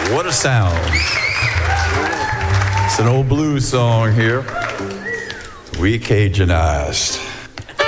What a sound. It's an old blues song here. We Cajunized.